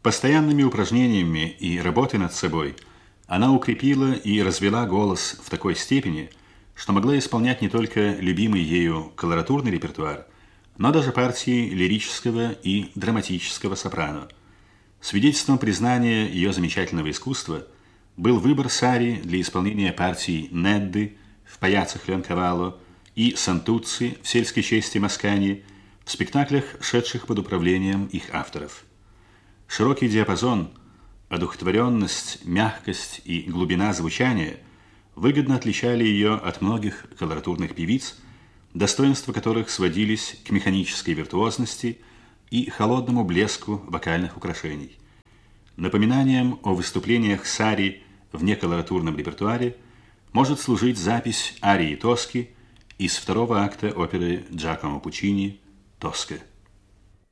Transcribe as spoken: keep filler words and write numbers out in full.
Постоянными упражнениями и работой над собой она укрепила и развела голос в такой степени, что могла исполнять не только любимый ею колоратурный репертуар, но даже партии лирического и драматического сопрано. Свидетельством признания ее замечательного искусства был выбор Сари для исполнения партий Недды в «Паяццо Леонкавало» и Сантуцци в «Сельской чести Маскани» в спектаклях, шедших под управлением их авторов. Широкий диапазон, одухотворенность, мягкость и глубина звучания выгодно отличали ее от многих колоратурных певиц, достоинства которых сводились к механической виртуозности и холодному блеску вокальных украшений. Напоминанием о выступлениях Сари в неколоратурном репертуаре может служить запись арии Тоски из второго акта оперы Джакомо Пуччини «Тоска».